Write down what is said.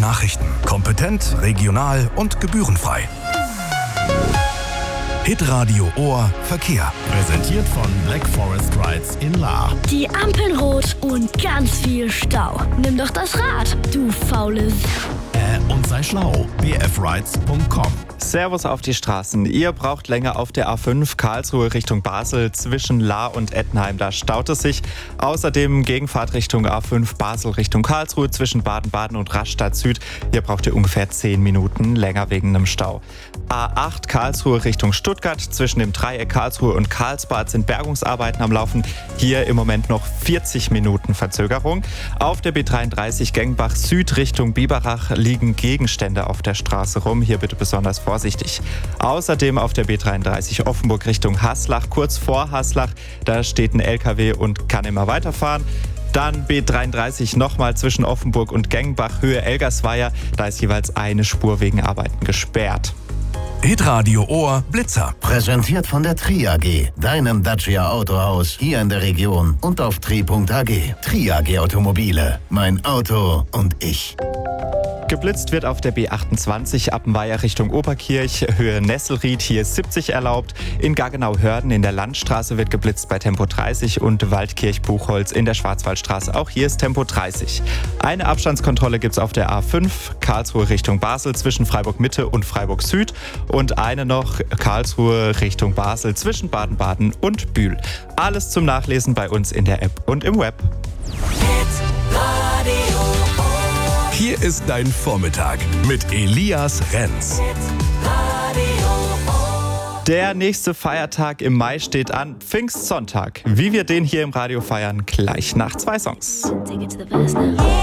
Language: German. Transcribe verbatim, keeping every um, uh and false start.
Nachrichten. Kompetent, regional und gebührenfrei. Hitradio Ohr Verkehr. Präsentiert von Black Forest Rides in Lahr. Die Ampeln rot und ganz viel Stau. Nimm doch das Rad, du faule S***. Äh, und sei schlau. b f rides punkt com. Servus auf die Straßen. Ihr braucht länger auf der A fünf Karlsruhe Richtung Basel zwischen Lahr und Ettenheim. Da staut es sich. Außerdem Gegenfahrt Richtung A fünf Basel Richtung Karlsruhe zwischen Baden-Baden und Rastatt Süd. Hier braucht ihr ungefähr zehn Minuten länger wegen einem Stau. A acht Karlsruhe Richtung Stuttgart. Zwischen dem Dreieck Karlsruhe und Karlsbad sind Bergungsarbeiten am Laufen. Hier im Moment noch vierzig Minuten Verzögerung. Auf der B dreiunddreißig Gengbach Süd Richtung Biberach liegen Gegenstände auf der Straße rum. Hier bitte besonders vorsichtig. Außerdem auf der B dreiunddreißig Offenburg Richtung Haslach, kurz vor Haslach. Da steht ein L K W und kann immer weiterfahren. Dann B dreiunddreißig nochmal zwischen Offenburg und Gengbach, Höhe Elgersweier. Da ist jeweils eine Spur wegen Arbeiten gesperrt. Hitradio Ohr Blitzer. Präsentiert von der Tri A G, deinem Dacia Autohaus hier in der Region und auf tri punkt a g. Tri A G Automobile, mein Auto und ich. Geblitzt wird auf der B achtundzwanzig Appenweier Richtung Oberkirch, Höhe Nesselried, hier ist siebzig erlaubt. In Gaggenau-Hörden in der Landstraße wird geblitzt bei Tempo dreißig und Waldkirch-Buchholz in der Schwarzwaldstraße, auch hier ist Tempo dreißig. Eine Abstandskontrolle gibt es auf der A fünf, Karlsruhe Richtung Basel zwischen Freiburg-Mitte und Freiburg-Süd und eine noch Karlsruhe Richtung Basel zwischen Baden-Baden und Bühl. Alles zum Nachlesen bei uns in der App und im Web. Hier ist dein Vormittag mit Elias Renz. Der nächste Feiertag im Mai steht an, Pfingstsonntag. Wie wir den hier im Radio feiern, gleich nach zwei Songs. Take it to the past now.